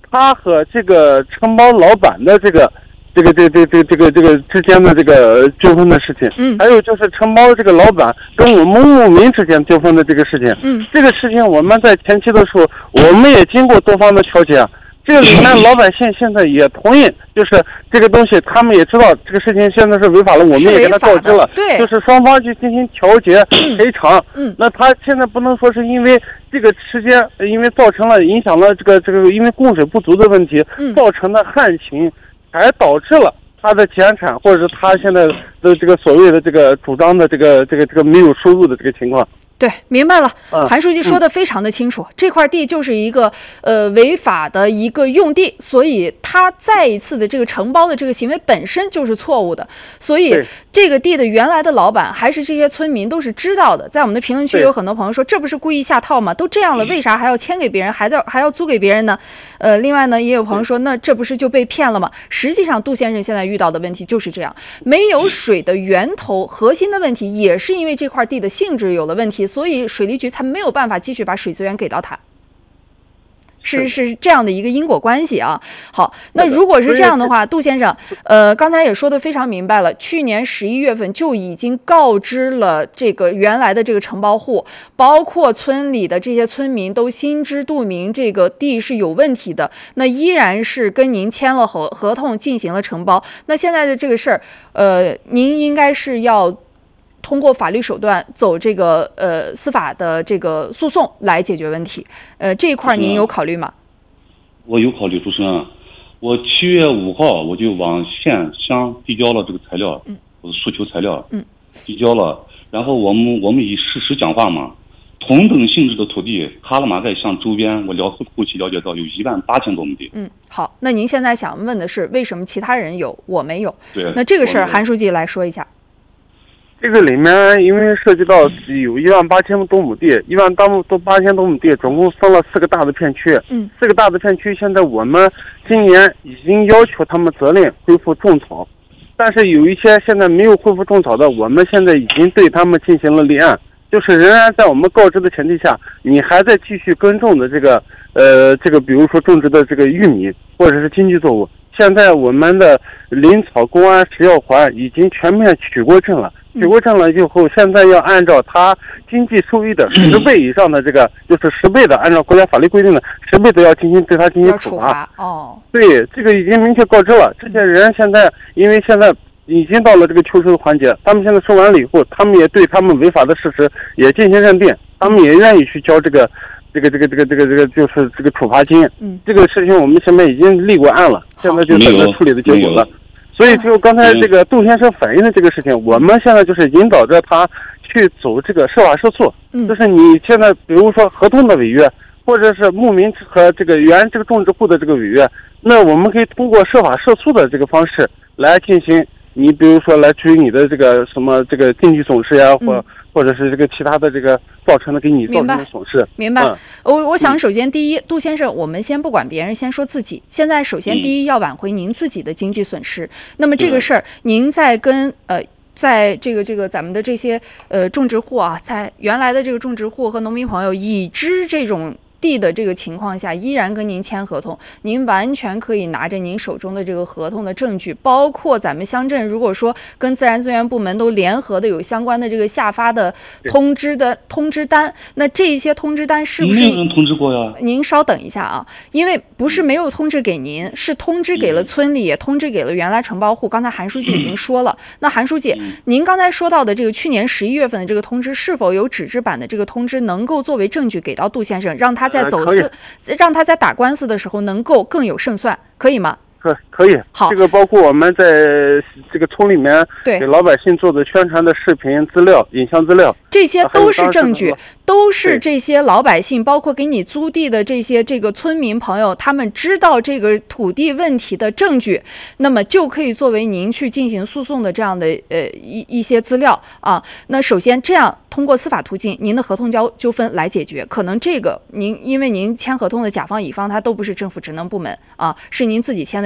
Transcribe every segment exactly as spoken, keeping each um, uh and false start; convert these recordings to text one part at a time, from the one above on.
他和这个承包老板的这个。这个这这这这个这个之间的这个纠纷的事情， 嗯， 还有就是承包这个老板跟我们牧民之间纠纷的这个事情， 嗯， 这个事情我们在前期的时候，我们也经过多方的调解，这个里面老百姓现在也同意，就是这个东西他们也知道这个事情现在是违法了，我们也给他告知了， 对， 就是双方去进行调解赔偿， 嗯， 那他现在不能说是因为这个时间，因为造成了影响了这个这个因为供水不足的问题， 嗯， 造成的旱情。还导致了他的减产，或者是他现在的这个所谓的这个主张的这个这个这个没有收入的这个情况。 对，明白了。 嗯、 韩书记说的非常的清楚，嗯、这块地就是一个呃违法的一个用地，所以他再一次的这个承包的这个行为本身就是错误的，所以这个地的原来的老板还是这些村民都是知道的。在我们的评论区有很多朋友说，这不是故意下套吗？都这样了，为啥还要签给别人，还要还要租给别人呢？呃，另外呢，也有朋友说，那这不是就被骗了吗？实际上，杜先生现在遇到的问题就是这样，没有水的源头，核心的问题也是因为这块地的性质有了问题。所以水利局才没有办法继续把水资源给到他，是是这样的一个因果关系啊。好，那如果是这样的话，杜先生，呃，刚才也说的非常明白了，去年十一月份就已经告知了这个原来的这个承包户，包括村里的这些村民都心知肚明，这个地是有问题的，那依然是跟您签了合合同进行了承包。那现在的这个事儿，呃，您应该是要通过法律手段走这个呃司法的这个诉讼来解决问题，呃这一块您有考虑吗？ 我有考虑，主持人，我七月五号我就往县乡递交了这个材料，嗯，我的诉求材料， 嗯， 递交了，然后我们我们以事实讲话嘛，同等性质的土地，哈拉马盖乡周边，我了后期了解到有一万八千多亩地。 嗯，好，那您现在想问的是为什么其他人有我没有？ 对， 那这个事儿韩书记来说一下。 这个里面因为涉及到有一万八千多亩地，一万多多八千多亩地，总共分了四个大的片区。 嗯， 四个大的片区，现在我们今年已经要求他们责令恢复种草，但是有一些现在没有恢复种草的，我们现在已经对他们进行了立案，就是仍然在我们告知的前提下，你还在继续耕种的这个呃这个，比如说种植的这个玉米或者是经济作物，现在我们的林草公安食药环已经全面取过证了。取过证了以后，现在要按照他经济收益的十倍以上的这个，就是十倍的，按照国家法律规定的十倍的要进行对他进行处罚。 哦， 对，这个已经明确告知了。这些人现在因为现在已经到了这个求收环节，他们现在收完了以后，他们也对他们违法的事实也进行认定，他们也愿意去交这个这个这个这个这个这个就是这个处罚金。 嗯，这个事情我们现在已经立过案了，现在就等着处理的结果了。所以就刚才这个杜先生反映的这个事情，我们现在就是引导着他去走这个设法设诉， 嗯， 就是你现在比如说合同的违约，或者是牧民和这个原这个种植户的这个违约，那我们可以通过设法设诉的这个方式来进行，你比如说来追你的这个什么这个经济损失呀，或、嗯、或者是这个其他的这个造成的给你造成的损失。 明白。明白。嗯、我我想首先第一，嗯、杜先生，我们先不管别人，先说自己。现在首先第一、嗯、要挽回您自己的经济损失。那么这个事儿，您在跟呃。在这个这个咱们的这些呃种植户啊，在原来的这个种植户和农民朋友已知这种地的这个情况下，依然跟您签合同，您完全可以拿着您手中的这个合同的证据，包括咱们乡镇如果说跟自然资源部门都联合的有相关的这个下发的通知的通知单，那这些通知单是不是没有人通知过呀？ 您稍等一下啊，因为不是没有通知给您，是通知给了村里，也通知给了原来承包户。刚才韩书记已经说了，那韩书记，您刚才说到的这个去年十一月份的这个通知，是否有纸质版的这个通知能够作为证据给到杜先生，让他在走私，呃、让他在打官司的时候能够更有胜算，可以吗？ 可可以。 好， 这个包括我们在这个村里面给老百姓做的宣传的视频资料、影像资料， 这些都是证据，都是这些老百姓，包括给你租地的这些这个村民朋友，他们知道这个土地问题的证据，那么就可以作为您去进行诉讼的这样的呃一一些资料啊。那首先这样通过司法途径，您的合同纠纠纷来解决，可能这个您因为您签合同的甲方乙方他都不是政府职能部门啊，是您自己签的这个合同。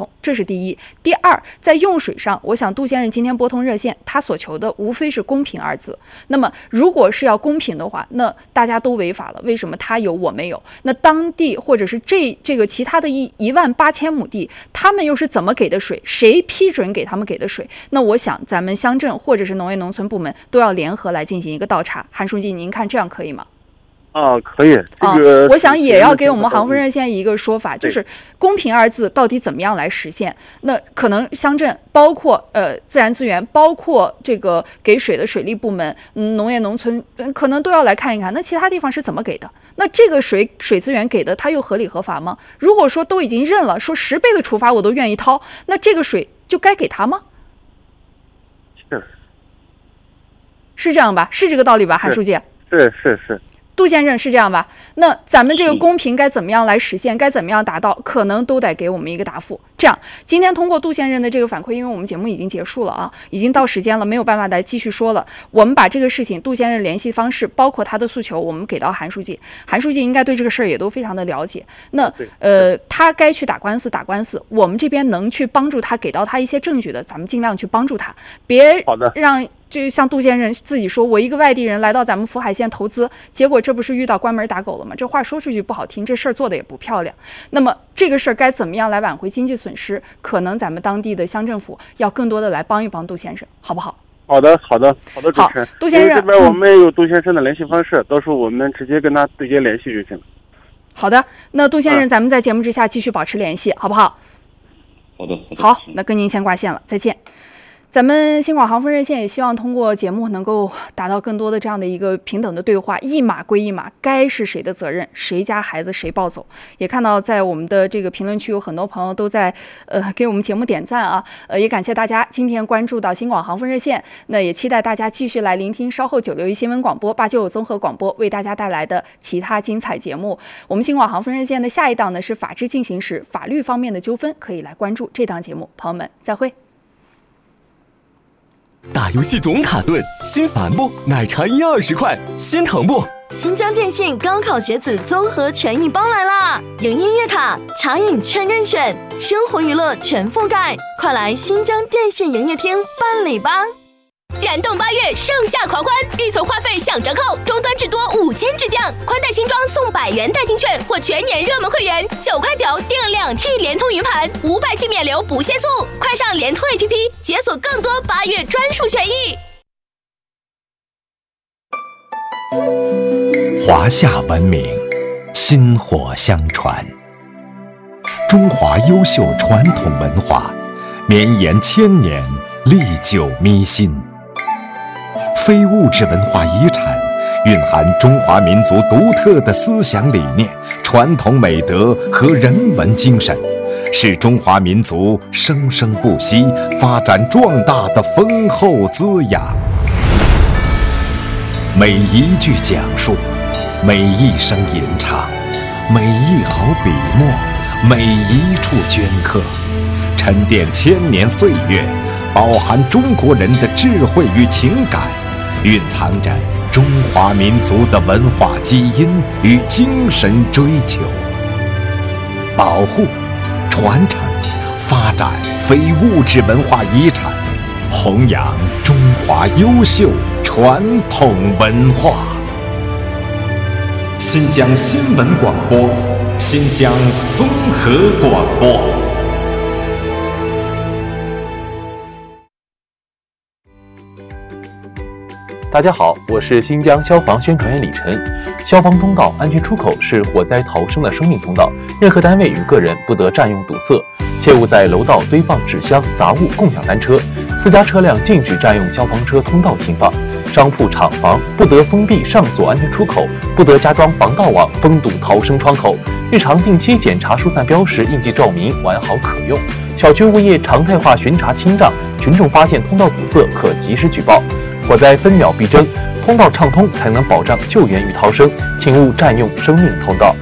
统，这是第一。第二，在用水上，我想杜先生今天拨通热线，他所求的无非是公平二字。那么如果是要公平的话，那大家都违法了，为什么他有我没有？那当地或者是这这个其他的一一万八千亩地，他们又是怎么给的水？谁批准给他们给的水？那我想咱们乡镇或者是农业农村部门都要联合来进行一个倒查。韩书记，您看这样可以吗？ 啊，可以。这个、 啊、我想也要给我们杭丰热线一个说法，就是公平二字到底怎么样来实现？那可能乡镇包括呃自然资源，包括这个给水的水利部门、嗯、农业农村、嗯，可能都要来看一看，那其他地方是怎么给的？那这个水水资源给的，它又合理合法吗？如果说都已经认了，说十倍的处罚我都愿意掏，那这个水就该给他吗？ 是， 是这样吧？是这个道理吧，韩书记？ 是是是。 杜先生是这样吧？那咱们这个公平该怎么样来实现？该怎么样达到？可能都得给我们一个答复。这样，今天通过杜先生的这个反馈，因为我们节目已经结束了啊，已经到时间了，没有办法再继续说了。我们把这个事情，杜先生联系方式，包括他的诉求，我们给到韩书记。韩书记应该对这个事儿也都非常的了解。那呃，他该去打官司打官司，我们这边能去帮助他，给到他一些证据的，咱们尽量去帮助他，别让。就像杜先生自己说，我一个外地人来到咱们福海县投资，结果这不是遇到关门打狗了吗？这话说出去不好听，这事儿做的也不漂亮。那么这个事儿该怎么样来挽回经济损失？可能咱们当地的乡政府要更多的来帮一帮杜先生，好不好？ 好的，好的，好的，主持人。 杜先生， 这边我们有杜先生的联系方式，嗯、到时候我们直接跟他对接联系就行了。 好的，那杜先生，嗯、咱们在节目之下继续保持联系，好不好？ 好的，好的。 好，那跟您先挂线了，再见。咱们新广杭丰热线也希望通过节目能够达到更多的这样的一个平等的对话，一码归一码，该是谁的责任，谁家孩子谁抱走。也看到在我们的这个评论区有很多朋友都在呃给我们节目点赞啊，呃也感谢大家今天关注到新广杭丰热线，那也期待大家继续来聆听稍后九六一新闻广播八九九综合广播为大家带来的其他精彩节目。我们新广杭丰热线的下一档呢是法治进行时，法律方面的纠纷可以来关注这档节目。朋友们再会。 打游戏总卡顿，心烦不？奶茶一二十块，心疼不？ 新疆电信高考学子综合权益包来啦！有音乐卡、茶饮全任选，生活娱乐全覆盖，快来新疆电信营业厅办理吧！燃动八月，盛夏狂欢，预存话费享折扣，终端至多五千至降，宽带新装送百元代金券或全年热门会员，九块九订两 T 联通云盘，五百 G 免流不限速，快上联通 A P P 解锁更多八月专属权益。 华夏文明，薪火相传，中华优秀传统文化，绵延千年，历久弥新。非物质文化遗产蕴含中华民族独特的思想理念、传统美德和人文精神，是中华民族生生不息、发展壮大的丰厚滋养。每一句讲述，每一声吟唱，每一毫笔墨，每一处镌刻，沉淀千年岁月，饱含中国人的智慧与情感，蕴藏着中华民族的文化基因与精神追求。保护、传承、发展非物质文化遗产，弘扬中华优秀传统文化。新疆新闻广播，新疆综合广播。 大家好，我是新疆消防宣传员李晨。消防通道、安全出口是火灾逃生的生命通道，任何单位与个人不得占用堵塞，切勿在楼道堆放纸箱、杂物、共享单车。私家车辆禁止占用消防车通道停放。商铺、厂房不得封闭上锁安全出口，不得加装防盗网封堵逃生窗口。日常定期检查疏散标识，应急照明完好可用。小区物业常态化巡查清障，群众发现通道堵塞可及时举报。火灾分秒必争，通道畅通才能保障救援与逃生，请勿占用生命通道。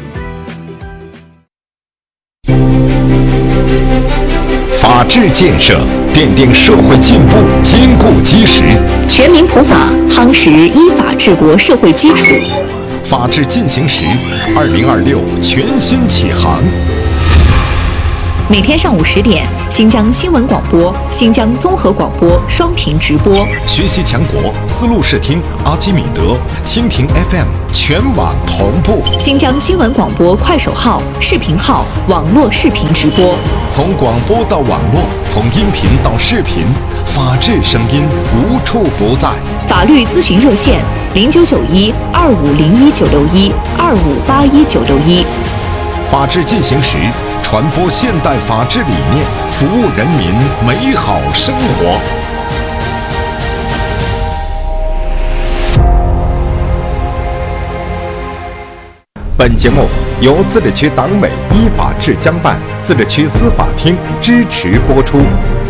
法治建设奠定社会进步坚固基石， 全民普法夯实依法治国社会基础。 法治进行时，二零二六全新启航。 每天上午十点，新疆新闻广播、新疆综合广播双屏直播。 学习强国，丝路视听、阿基米德、蜻蜓 F M 全网同步。 新疆新闻广播快手号、视频号网络视频直播。 从广播到网络，从音频到视频，法治声音无处不在。 法律咨询热线：零九九一二五零一九六一二五八一九六一。 法治进行时，传播现代法治理念，服务人民美好生活。本节目由自治区党委依法治江办、自治区司法厅支持播出。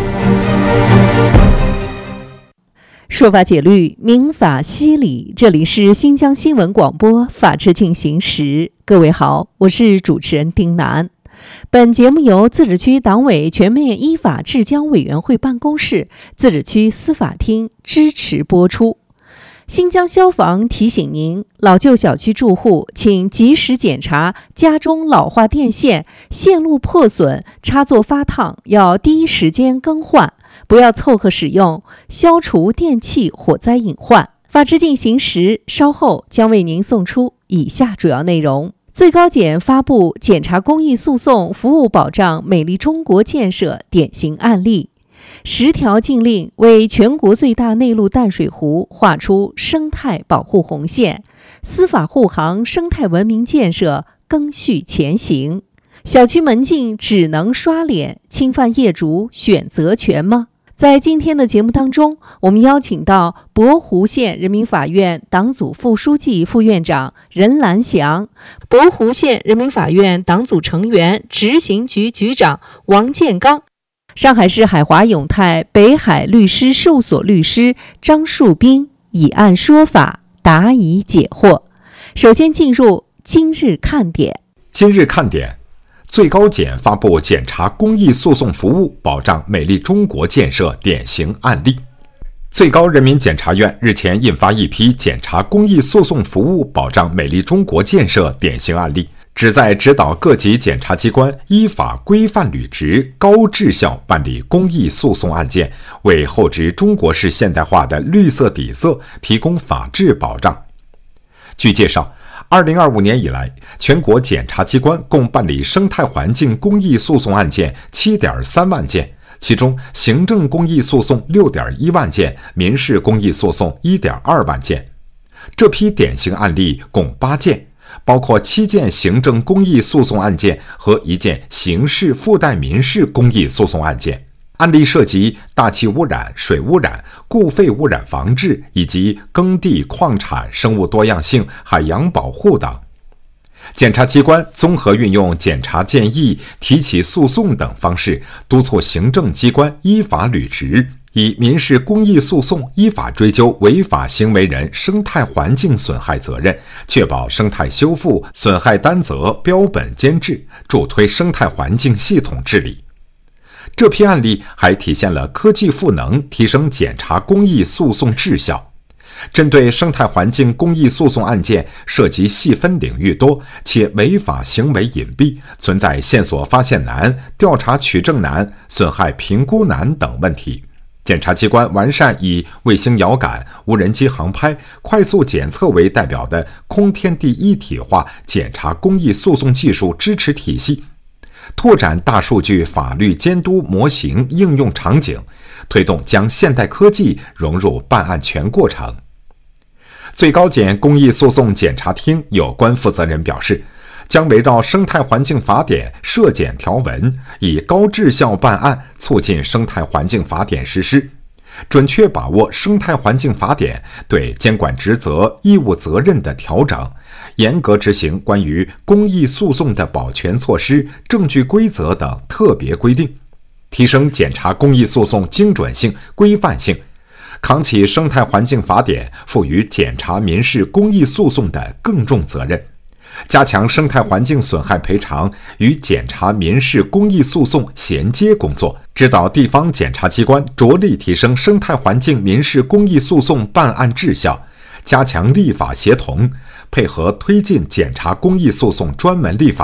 说法解律，民法析理，这里是新疆新闻广播法治进行时。各位好，我是主持人丁楠。本节目由自治区党委全面依法治江委员会办公室、自治区司法厅支持播出。新疆消防提醒您，老旧小区住户请及时检查家中老化电线，线路破损、插座发烫要第一时间更换，不要凑合使用，消除电器火灾隐患。法治进行时稍后将为您送出以下主要内容。最高检发布检察公益诉讼服务保障美丽中国建设典型案例，十条禁令为全国最大内陆淡水湖画出生态保护红线，司法护航生态文明建设更续前行。小区门禁只能刷脸，侵犯业主选择权吗？在今天的节目当中，我们邀请到博湖县人民法院党组副书记、副院长任兰祥，博湖县人民法院党组成员、执行局局长王建刚，上海市海华永泰北海律师事务所律师张树斌，以案说法，答疑解惑。首先进入今日看点。 今日看点。最高检发布检察公益诉讼服务保障美丽中国建设典型案例。最高人民检察院日前印发一批检察公益诉讼服务保障美丽中国建设典型案例，旨在指导各级检察机关依法规范履职、高质效办理公益诉讼案件，为厚植中国式现代化的绿色底色提供法治保障。据介绍，二零二五年以来，全国检察机关共办理生态环境公益诉讼案件 七点三万件，其中行政公益诉讼 六点一万件，民事公益诉讼 一点二万件。这批典型案例共八件，包括七件行政公益诉讼案件和一件刑事附带民事公益诉讼案件。案例涉及大气污染、水污染、固废污染防治以及耕地、矿产、生物多样性、海洋保护等。检察机关综合运用检察建议、提起诉讼等方式，督促行政机关依法履职，以民事公益诉讼依法追究违法行为人生态环境损害责任，确保生态修复、损害担责标本兼治，助推生态环境系统治理。这批案例还体现了科技赋能提升检察公益诉讼质效。针对生态环境公益诉讼案件涉及细分领域多，且违法行为隐蔽，存在线索发现难、调查取证难、损害评估难等问题，检察机关完善以卫星遥感、无人机航拍、快速检测为代表的空天地一体化检察公益诉讼技术支持体系，拓展大数据法律监督模型应用场景，推动将现代科技融入办案全过程。最高检公益诉讼检察厅有关负责人表示，将围绕生态环境法典涉检条文，以高质效办案，促进生态环境法典实施，准确把握生态环境法典对监管职责、义务责任的调整，严格执行关于公益诉讼的保全措施、证据规则等特别规定，提升检察公益诉讼精准性、规范性，扛起生态环境法典赋予检察民事公益诉讼的更重责任，加强生态环境损害赔偿与检察民事公益诉讼衔接工作，指导地方检察机关着力提升生态环境民事公益诉讼办案质效，加强立法协同，配合推进检察公益诉讼专门立法，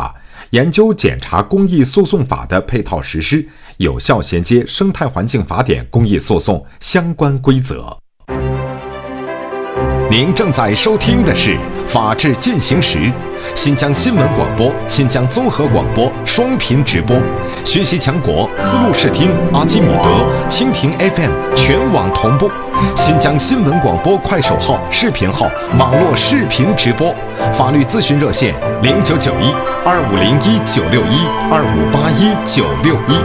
研究检查公益诉讼法的配套实施，有效衔接生态环境法典公益诉讼相关规则。您正在收听的是《法治进行时》，新疆新闻广播、新疆综合广播双频直播，学习强国思路视听、阿基米德、蜻蜓 F M 全网同步。新疆新闻广播快手号、视频号网络视频直播，法律咨询热线零九九一二五零一九六一二五八一九六一。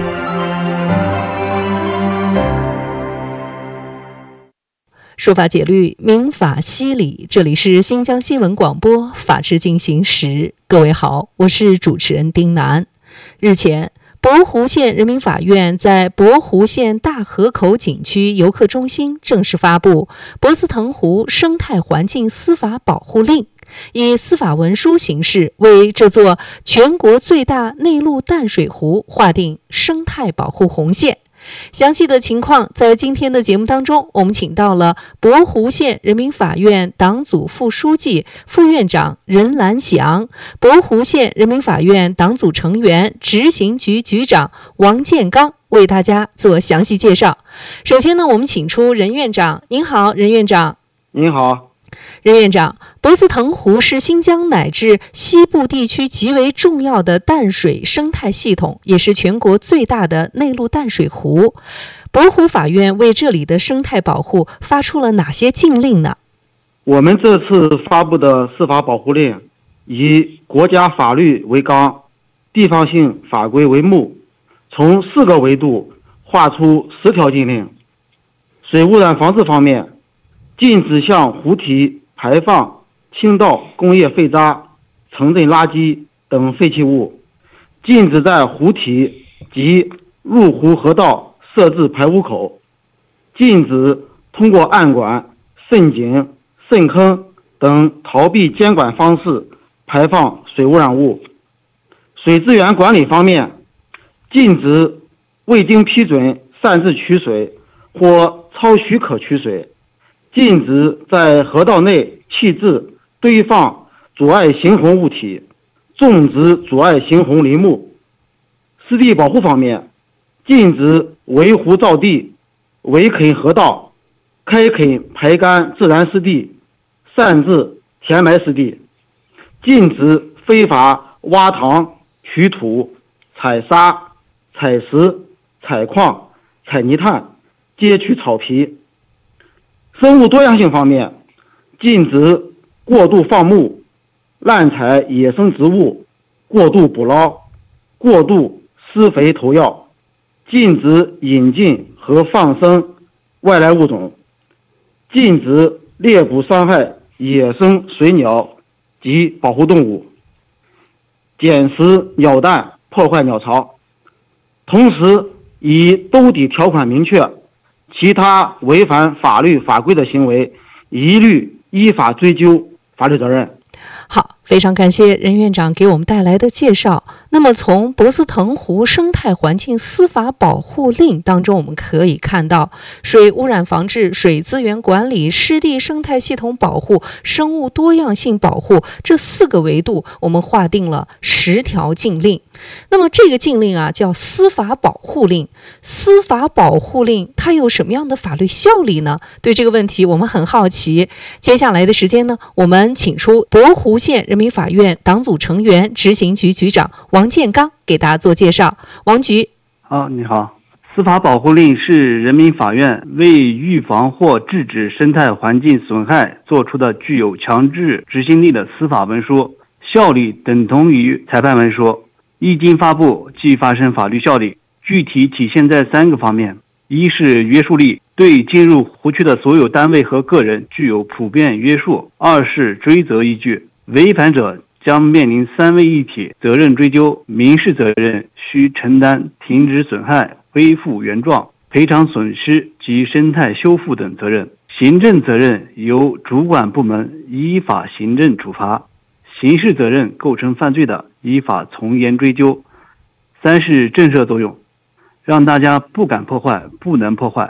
说法解律，民法析理，这里是新疆新闻广播法治进行时。各位好，我是主持人丁楠。日前，博湖县人民法院在博湖县大河口景区游客中心正式发布《博斯腾湖生态环境司法保护令》，以司法文书形式为这座全国最大内陆淡水湖划定生态保护红线。详细的情况在今天的节目当中，我们请到了博湖县人民法院党组副书记、副院长任兰祥，博湖县人民法院党组成员、执行局局长王建刚为大家做详细介绍。首先呢，我们请出任院长。您好，任院长。 您好。 任院长，博斯腾湖是新疆乃至西部地区极为重要的淡水生态系统，也是全国最大的内陆淡水湖。博湖法院为这里的生态保护发出了哪些禁令呢？ 我们这次发布的司法保护令，以国家法律为纲，地方性法规为目，从四个维度划出十条禁令。水污染防治方面，禁止向湖体排放倾倒工业废渣、城镇垃圾等废弃物，禁止在湖体及入湖河道设置排污口，禁止通过暗管、渗井、渗坑等逃避监管方式排放水污染物。水资源管理方面，禁止未经批准擅自取水或超许可取水，禁止在河道内弃置、堆放阻碍行洪物体，种植阻碍行洪林木。湿地保护方面，禁止围湖造地、围垦河道、开垦排干自然湿地、擅自填埋湿地，禁止非法挖塘、取土、采沙、采石、采矿、采泥炭、截取草皮。生物多样性方面，禁止过度放牧、滥采野生植物、过度捕捞、过度施肥投药，禁止引进和放生外来物种，禁止猎捕伤害野生水鸟及保护动物，捡拾鸟蛋破坏鸟巢。同时以兜底条款明确，其他违反法律法规的行为一律依法追究法律责任。 好，非常感谢任院长给我们带来的介绍。那么从博斯腾湖生态环境司法保护令当中，我们可以看到水污染防治、水资源管理、湿地生态系统保护、生物多样性保护这四个维度，我们划定了十条禁令。那么这个禁令啊叫司法保护令。司法保护令它有什么样的法律效力呢？对这个问题我们很好奇。接下来的时间呢，我们请出博湖县人民法院党组成员、执行局局长王建刚给大家做介绍。王局。 好，你好。司法保护令是人民法院为预防或制止生态环境损害作出的具有强制执行力的司法文书，效力等同于裁判文书。一经发布即发生法律效力，具体体现在三个方面：一是约束力，对进入湖区的所有单位和个人具有普遍约束；二是追责依据，违反者将面临三位一体责任追究，民事责任需承担停止损害、恢复原状、赔偿损失及生态修复等责任；行政责任由主管部门依法行政处罚，刑事责任构成犯罪的，依法从严追究。三是震慑作用，让大家不敢破坏、不能破坏，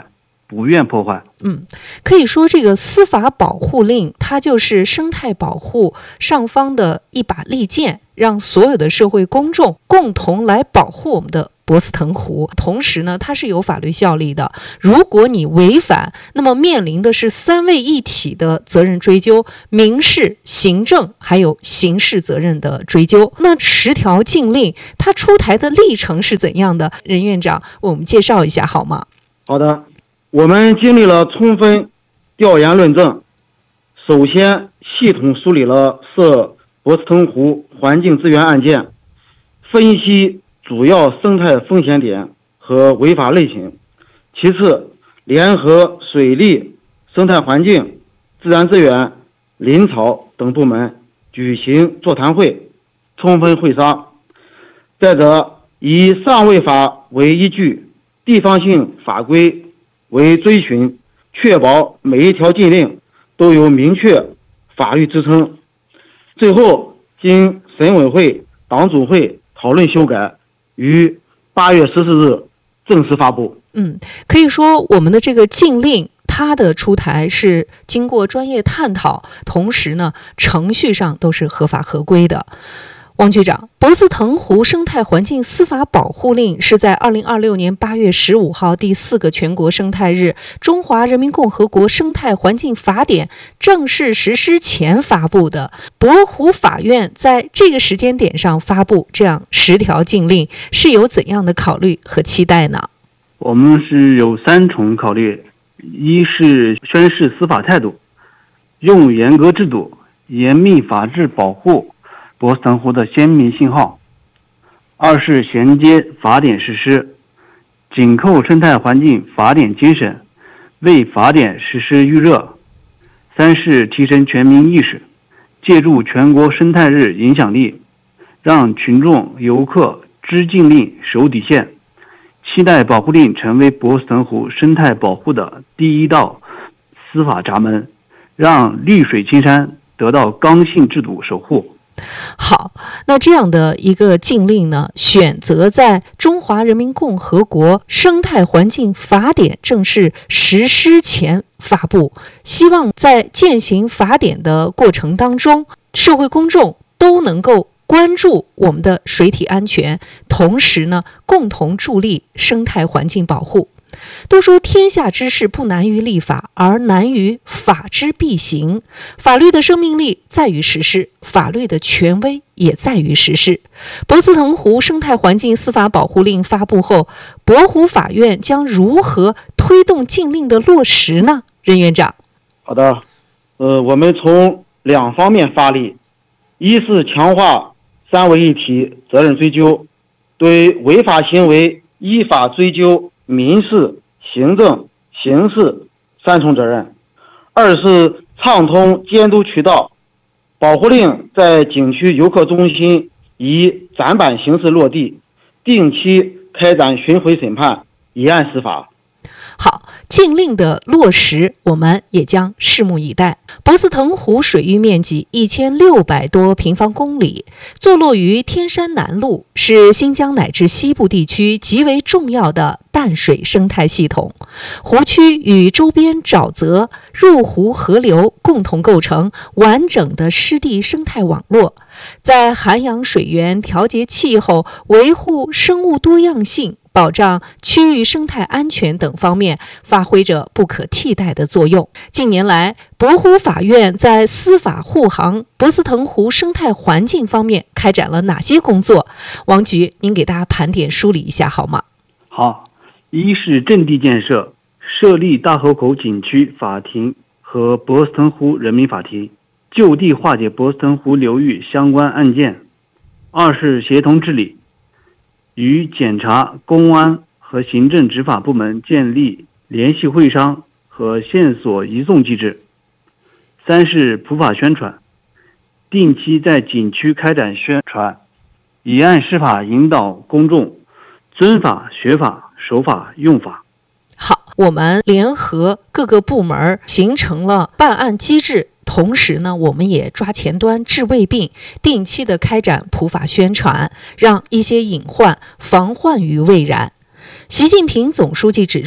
不愿破坏。 嗯，可以说这个司法保护令，它就是生态保护上方的一把利剑，让所有的社会公众共同来保护我们的博斯腾湖。同时呢，它是有法律效力的。如果你违反，那么面临的是三位一体的责任追究，民事、行政还有刑事责任的追究。那十条禁令它出台的历程是怎样的？任院长为我们介绍一下好吗？ 好的，我们经历了充分调研论证，首先系统梳理了涉博斯腾湖环境资源案件，分析主要生态风险点和违法类型。其次，联合水利、生态环境、自然资源、林草等部门举行座谈会，充分会商。再者，以上位法为依据，地方性法规为追寻，确保每一条禁令都有明确法律支撑。最后，经省委会、党组会讨论修改，于八月十四日正式发布。 嗯，可以说我们的这个禁令，它的出台是经过专业探讨，同时呢，程序上都是合法合规的。王局长，博斯腾湖生态环境司法保护令是在二零二六年八月十五号第四个全国生态日，中华人民共和国生态环境法典正式实施前发布的。博湖法院在这个时间点上发布这样十条禁令，是有怎样的考虑和期待呢？ 我们是有三重考虑：一是宣示司法态度，用严格制度、严密法治保护博斯腾湖的鲜明信号；二是衔接法典实施，紧扣生态环境法典精神，为法典实施预热；三是提升全民意识，借助全国生态日影响力，让群众游客知禁令守底线，期待保护令成为博斯腾湖生态保护的第一道司法闸门，让绿水青山得到刚性制度守护。 好，那这样的一个禁令呢，选择在中华人民共和国生态环境法典正式实施前发布，希望在践行法典的过程当中，社会公众都能够关注我们的水体安全，同时呢，共同助力生态环境保护。都说天下之事不难于立法，而难于法之必行。法律的生命力在于实施，法律的权威也在于实施。博斯腾湖生态环境司法保护令发布后，博湖法院将如何推动禁令的落实呢？任院长。 好的，呃，我们从两方面发力，一是强化三位一体责任追究，对违法行为依法追究民事、行政、刑事三重责任；二是畅通监督渠道，保护令在景区游客中心以展板形式落地，定期开展巡回审判，以案释法。 好，禁令的落实我们也将拭目以待。博斯腾湖水域面积一千六百多平方公里，坐落于天山南麓，是新疆乃至西部地区极为重要的淡水生态系统。湖区与周边沼泽、入湖河流共同构成完整的湿地生态网络，在涵养水源、调节气候、维护生物多样性、保障区域生态安全等方面发挥着不可替代的作用。近年来，博湖法院在司法护航博斯腾湖生态环境方面开展了哪些工作？王局，您给大家盘点梳理一下好吗？ 好，一是阵地建设，设立大河口景区法庭和博斯腾湖人民法庭，就地化解博斯腾湖流域相关案件；二是协同治理，与检察、公安和行政执法部门建立联系会商和线索移送机制；三是普法宣传，定期在景区开展宣传，以案释法，引导公众遵法、学法、守法、用法。 好，我们联合各个部门形成了办案机制，同时呢，我们也抓前端治未病，定期的开展普法宣传，让一些隐患防患于未然。习近平总书记指出，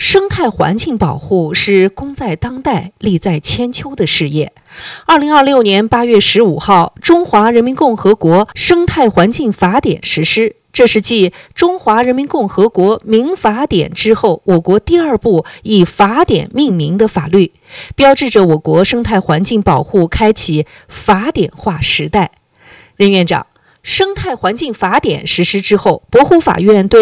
生态环境保护是功在当代、利在千秋的事业。二零二六年八月十五号，《中华人民共和国生态环境法典》实施，这是继《中华人民共和国民法典》之后，我国第二部以法典命名的法律，标志着我国生态环境保护开启法典化时代。任院长，生态环境法典实施之后，博湖法院对